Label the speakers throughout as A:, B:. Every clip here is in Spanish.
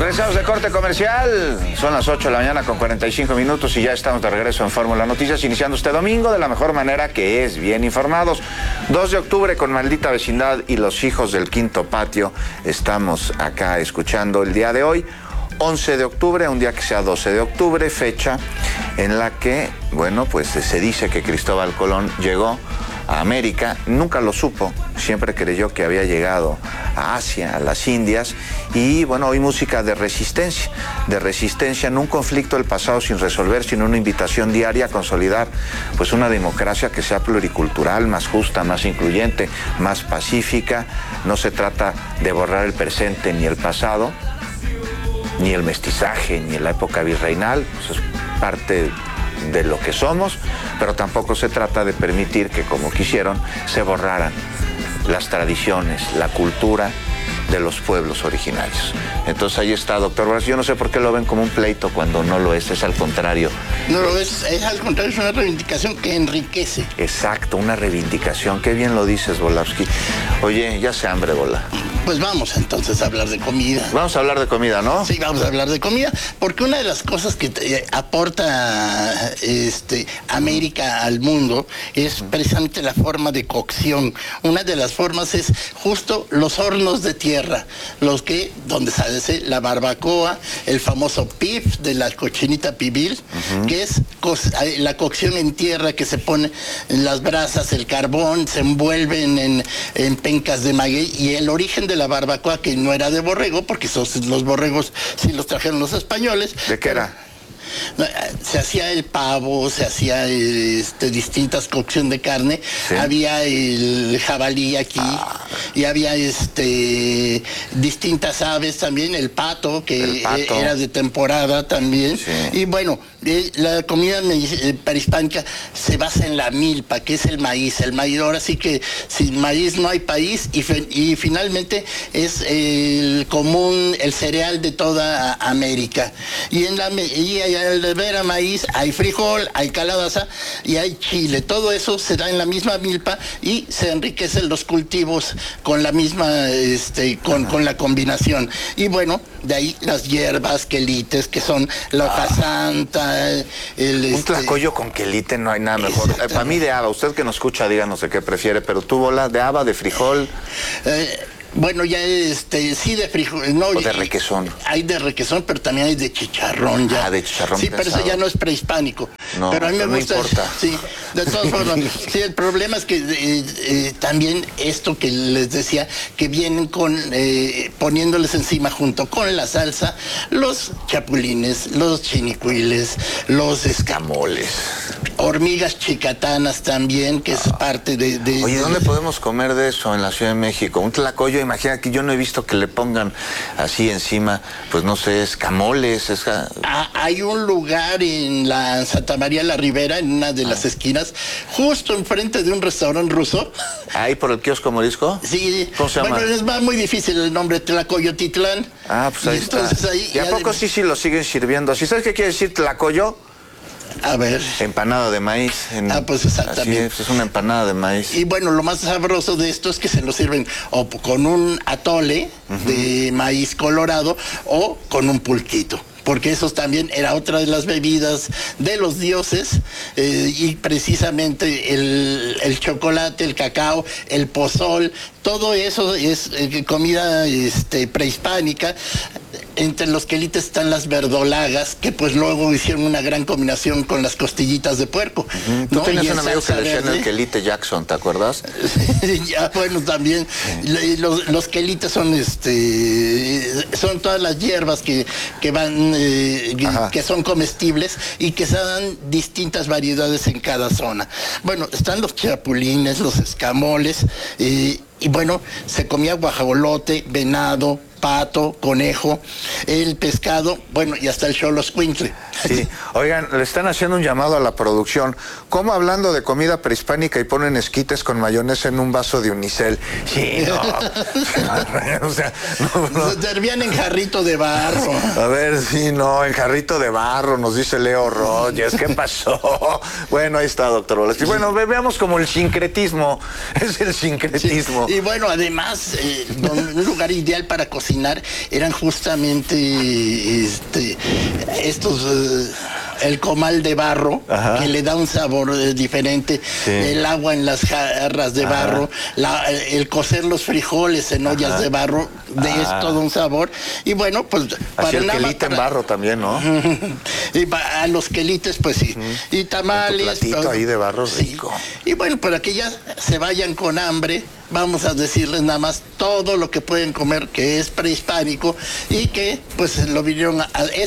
A: Regresamos de corte comercial. Son las 8 de la mañana con 45 minutos y ya estamos de regreso en Fórmula Noticias, iniciando este domingo de la mejor manera, que es bien informados. 2 de octubre con Maldita Vecindad y Los Hijos del Quinto Patio. Estamos acá escuchando el día de hoy, 11 de octubre, un día que sea 12 de octubre, fecha en la que, bueno, pues se dice que Cristóbal Colón llegó a América, nunca lo supo, siempre creyó que había llegado a Asia, a las Indias, y bueno, hoy música de resistencia en un conflicto del pasado sin resolver, sino una invitación diaria a consolidar pues una democracia que sea pluricultural, más justa, más incluyente, más pacífica. No se trata de borrar el presente ni el pasado, ni el mestizaje, ni la época virreinal, pues es parte de lo que somos, pero tampoco se trata de permitir que, como quisieron, se borraran las tradiciones, la cultura de los pueblos originarios. Entonces ahí está, doctor Bras. Yo no sé por qué lo ven como un pleito cuando no lo es al contrario.
B: No lo es al contrario, es una reivindicación que enriquece.
A: Exacto, una reivindicación. Qué bien lo dices, Volavsky. Oye, ya se hambre, Bola.
B: Pues vamos entonces a hablar de comida.
A: Vamos a hablar de comida, ¿no?
B: Sí, vamos a hablar de comida, porque una de las cosas que aporta América al mundo es precisamente la forma de cocción. Una de las formas es justo los hornos de tierra, donde sale la barbacoa, el famoso pif de la cochinita pibil, que es la cocción en tierra, que se pone en las brasas, el carbón, se envuelven en pencas de maguey, y el origen de la barbacoa, que no era de borrego, porque los borregos sí los trajeron los españoles.
A: ¿De qué era?
B: Se hacía el pavo, se hacía distintas cocción de carne, ¿sí? Había el jabalí aquí, y había distintas aves también, el pato, que era de temporada también, sí. Y bueno, la comida prehispánica se basa en la milpa, que es el maíz. Ahora sí que sin maíz no hay país, y finalmente es el común, el cereal de toda América. Y al ver a maíz hay frijol, hay calabaza y hay chile. Todo eso se da en la misma milpa y se enriquecen los cultivos con la misma, con la combinación. Y bueno, de ahí las hierbas, quelites, que son la hoja santa,
A: un tlacoyo con quelite, no hay nada mejor. Para mí de haba, usted que nos escucha, díganos de qué prefiere, pero tú, Bola, de haba, de frijol.
B: Bueno, ya sí de frijol, no.
A: O de requesón.
B: Hay de requesón, pero también hay de chicharrón ya.
A: De chicharrón.
B: Sí, pero eso ya no es prehispánico.
A: No,
B: pero a mí me gusta.
A: No importa.
B: Sí, de todas formas. Sí, el problema es que también esto que les decía, que vienen poniéndoles encima junto con la salsa, los chapulines, los chinicuiles, los escamoles, hormigas chicatanas también, que es parte de...
A: Oye, ¿dónde podemos comer de eso en la Ciudad de México? Un tlacoyo, imagina que yo no he visto que le pongan así encima, pues no sé, escamoles.
B: Hay un lugar en la Santa María la Ribera, en una de las esquinas, justo enfrente de un restaurante ruso.
A: ¿Ahí por el kiosco morisco?
B: Sí.
A: ¿Cómo se llama?
B: Bueno, es muy difícil el nombre, Tlacoyotitlán.
A: Pues ahí está. ¿Y a poco sí lo siguen sirviendo? ¿Sí sabes qué quiere decir tlacoyo?
B: A ver.
A: Empanada de maíz.
B: Pues exactamente.
A: Así es una empanada de maíz.
B: Y bueno, lo más sabroso de esto es que se lo sirven o con un atole de maíz colorado o con un pulquito. Porque eso también era otra de las bebidas de los dioses, y precisamente el chocolate, el cacao, el pozol, todo eso es comida prehispánica. Entre los quelites están las verdolagas, que pues luego hicieron una gran combinación con las costillitas de puerco.
A: Tú tenías un amigo que le decían el quelite Jackson, ¿te acuerdas?
B: Ya, bueno, también. Los quelites son todas las hierbas que van, que son comestibles y que se dan distintas variedades en cada zona. Bueno, están los chapulines, los escamoles, y bueno, se comía guajolote, venado, pato, conejo, el pescado, bueno, y hasta el xoloscuintle.
A: Sí, oigan, le están haciendo un llamado a la producción. ¿Cómo hablando de comida prehispánica y ponen esquites con mayonesa en un vaso de unicel? Sí, no. O sea, no.
B: Se servían en jarrito de barro.
A: A ver, sí, no, en jarrito de barro, nos dice Leo Rogers. ¿Qué pasó? Bueno, ahí está, doctor Volavsky. Bueno, veamos como el sincretismo. Es el sincretismo.
B: Sí. Y bueno, además, un lugar ideal para cocinar cocinar eran justamente estos... el comal de barro, que le da un sabor diferente, el agua en las jarras de barro, el cocer los frijoles en ollas de barro, es todo un sabor. Y bueno, pues...
A: Así el quelite en barro también, ¿no?
B: Y a los quelites, pues sí. Y tamales...
A: Un platito ahí de barro rico.
B: Y bueno, para que ya se vayan con hambre, vamos a decirles nada más todo lo que pueden comer que es prehispánico y que pues lo vinieron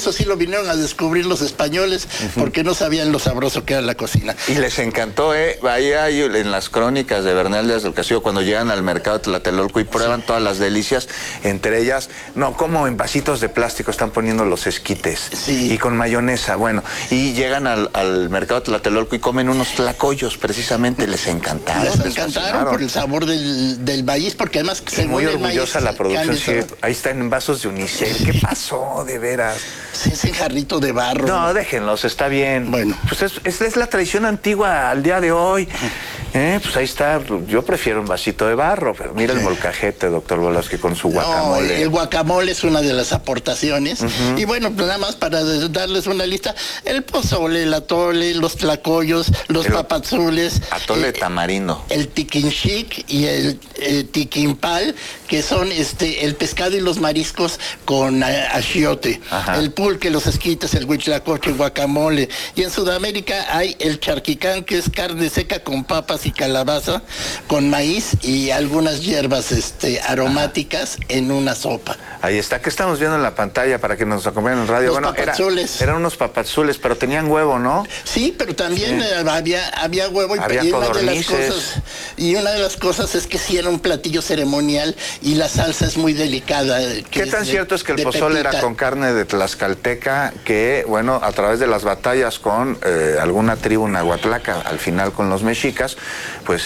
B: a descubrir los españoles porque no sabían lo sabroso que era la cocina.
A: Y les encantó, ahí hay en las crónicas de Bernal Díaz del Castillo cuando llegan al mercado de Tlatelolco y prueban todas las delicias, entre ellas, como en vasitos de plástico están poniendo los esquites y con mayonesa, bueno, y llegan al mercado de Tlatelolco y comen unos tlacoyos precisamente, les encantaron.
B: Les encantaron por el sabor del maíz, porque además
A: es muy orgullosa la producción, sí, ahí están en vasos de unicel. ¿Qué pasó, de veras?
B: Ese jarrito de barro.
A: No, déjenlos, está bien.
B: Bueno.
A: Pues es la tradición antigua al día de hoy. Pues ahí está, yo prefiero un vasito de barro, pero mira el molcajete, doctor Volosky, con su guacamole.
B: El guacamole es una de las aportaciones. Y bueno, pues nada más para darles una lista, el pozole, el atole, los tlacoyos, los papazules.
A: Atole de tamarindo.
B: El tiquinchic y el tiquimpal, que son el pescado y los mariscos con achiote. El pulque, los esquites, el huitlacoche, guacamole. Y en Sudamérica hay el charquicán, que es carne seca con papas y calabaza, con maíz y algunas hierbas aromáticas en una sopa.
A: Ahí está, que estamos viendo en la pantalla para que nos acompañen en radio.
B: Los papazules.
A: Eran unos papazules, pero tenían huevo, ¿no?
B: Sí, pero también había huevo.
A: Había codornices.
B: Y una de las cosas es que sí era un platillo ceremonial y la salsa es muy delicada.
A: ¿Qué tan cierto es que el pozole era con carne de tlaxcalteca que, bueno, a través de las batallas con alguna tribu nahuatlaca, al final con los mexicas, pues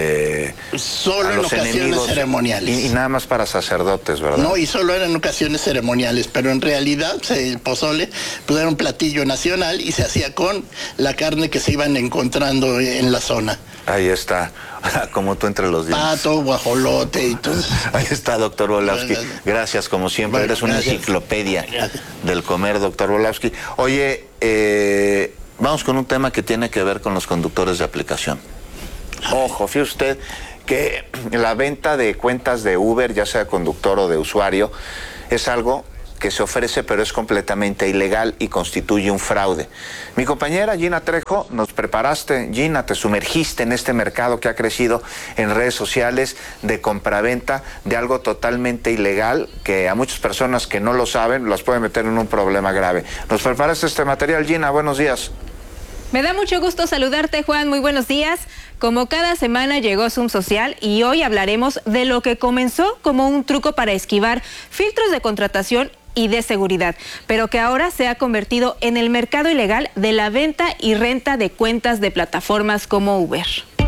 B: solo en ocasiones ceremoniales.
A: Y nada más para sacerdotes, ¿verdad?
B: No, y solo eran ocasiones ceremoniales, pero en realidad el pozole pues era un platillo nacional y se hacía con la carne que se iban encontrando en la zona.
A: Ahí está, como tú entre los dientes.
B: Pato, guajolote y todo.
A: Ahí está, doctor Volosky. Gracias, como siempre. Eres una enciclopedia del comer, doctor Volosky. Oye, vamos con un tema que tiene que ver con los conductores de aplicación. Ojo, fíjese usted que la venta de cuentas de Uber, ya sea conductor o de usuario, es algo que se ofrece, pero es completamente ilegal y constituye un fraude. Mi compañera Gina Trejo, nos preparaste, Gina, te sumergiste en este mercado que ha crecido en redes sociales de compraventa de algo totalmente ilegal, que a muchas personas que no lo saben, las puede meter en un problema grave. Nos preparaste este material, Gina, buenos días.
C: Me da mucho gusto saludarte, Juan, muy buenos días. Como cada semana llegó Zoom Social y hoy hablaremos de lo que comenzó como un truco para esquivar filtros de contratación y de seguridad, pero que ahora se ha convertido en el mercado ilegal de la venta y renta de cuentas de plataformas como Uber.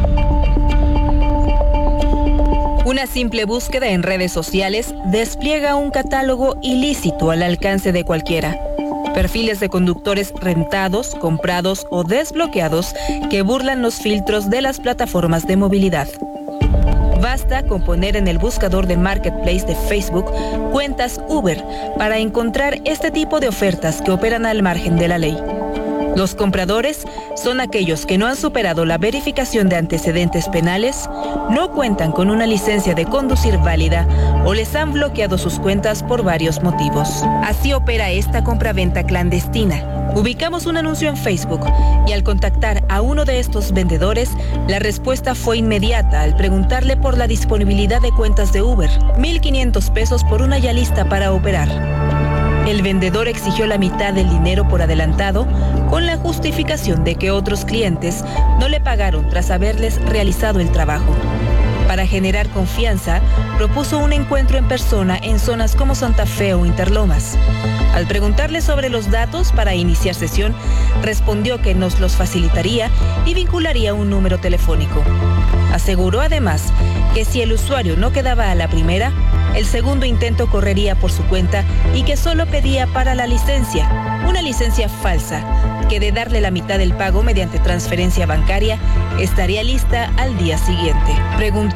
C: Una simple búsqueda en redes sociales despliega un catálogo ilícito al alcance de cualquiera. Perfiles de conductores rentados, comprados o desbloqueados que burlan los filtros de las plataformas de movilidad. Basta con poner en el buscador de Marketplace de Facebook cuentas Uber para encontrar este tipo de ofertas que operan al margen de la ley. Los compradores son aquellos que no han superado la verificación de antecedentes penales, no cuentan con una licencia de conducir válida o les han bloqueado sus cuentas por varios motivos. Así opera esta compraventa clandestina. Ubicamos un anuncio en Facebook y al contactar a uno de estos vendedores, la respuesta fue inmediata al preguntarle por la disponibilidad de cuentas de Uber, 1,500 pesos por una ya lista para operar. El vendedor exigió la mitad del dinero por adelantado con la justificación de que otros clientes no le pagaron tras haberles realizado el trabajo. Para generar confianza, propuso un encuentro en persona en zonas como Santa Fe o Interlomas. Al preguntarle sobre los datos para iniciar sesión, respondió que nos los facilitaría y vincularía un número telefónico. Aseguró además que si el usuario no quedaba a la primera, el segundo intento correría por su cuenta y que solo pedía para la licencia, una licencia falsa, que de darle la mitad del pago mediante transferencia bancaria, estaría lista al día siguiente. Preguntó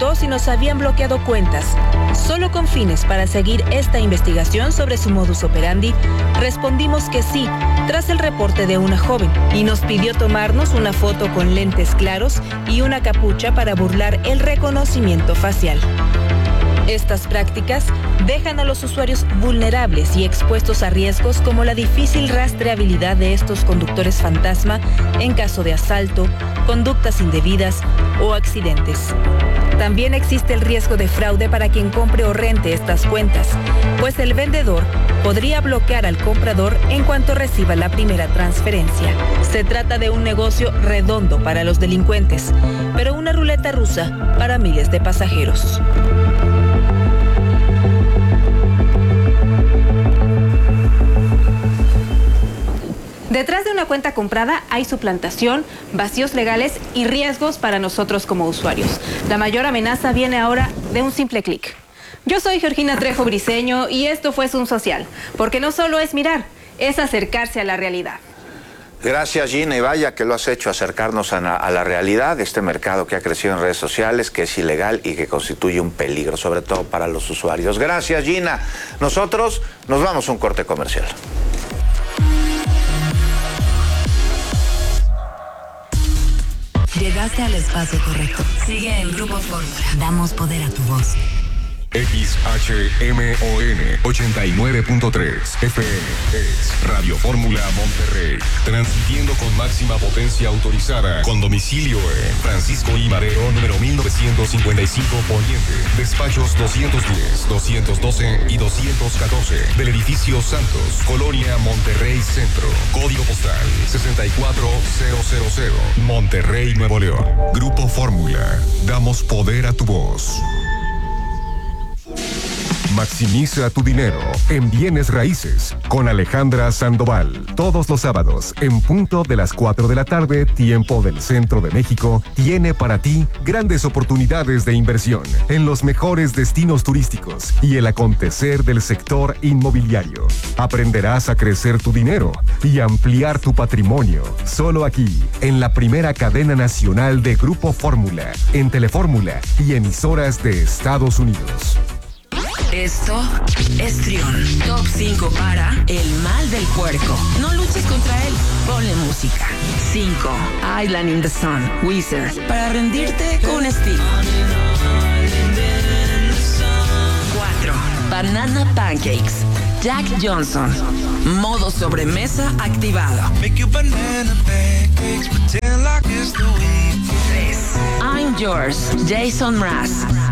C: preguntó si nos habían bloqueado cuentas, solo con fines para seguir esta investigación sobre su modus operandi, respondimos que sí, tras el reporte de una joven, y nos pidió tomarnos una foto con lentes claros y una capucha para burlar el reconocimiento facial. Estas prácticas dejan a los usuarios vulnerables y expuestos a riesgos como la difícil rastreabilidad de estos conductores fantasma en caso de asalto, conductas indebidas o accidentes. También existe el riesgo de fraude para quien compre o rente estas cuentas, pues el vendedor podría bloquear al comprador en cuanto reciba la primera transferencia. Se trata de un negocio redondo para los delincuentes, pero una ruleta rusa para miles de pasajeros.
D: Detrás de una cuenta comprada hay suplantación, vacíos legales y riesgos para nosotros como usuarios. La mayor amenaza viene ahora de un simple clic. Yo soy Georgina Trejo Briceño y esto fue Zoom Social, porque no solo es mirar, es acercarse a la realidad.
A: Gracias, Gina, y vaya que lo has hecho, acercarnos a la realidad de este mercado que ha crecido en redes sociales, que es ilegal y que constituye un peligro, sobre todo para los usuarios. Gracias, Gina. Nosotros nos vamos a un corte comercial.
E: Llegaste al espacio correcto. Sigue en Grupo Fórmula. Damos poder a tu voz.
F: XHMON 89.3 FM es Radio Fórmula Monterrey, transmitiendo con máxima potencia autorizada, con domicilio en Francisco I. Madero, número 1955 Poniente, despachos 210, 212 y 214 del edificio Santos, Colonia Monterrey Centro, código postal 64000, Monterrey, Nuevo León. Grupo Fórmula, damos poder a tu voz. Maximiza tu dinero en bienes raíces con Alejandra Sandoval. Todos los sábados, en punto de las 4 de la tarde, tiempo del Centro de México, tiene para ti grandes oportunidades de inversión en los mejores destinos turísticos y el acontecer del sector inmobiliario. Aprenderás a crecer tu dinero y ampliar tu patrimonio. Solo aquí, en la primera cadena nacional de Grupo Fórmula, en Telefórmula y emisoras de Estados Unidos.
E: Esto es Trión. Top 5 para el mal del puerco. No luches contra él, ponle música. 5. Island in the Sun, Weezer. Para rendirte con estilo. 4. Banana Pancakes, Jack Johnson. Modo sobremesa activado. 3. I'm Yours, Jason Mraz.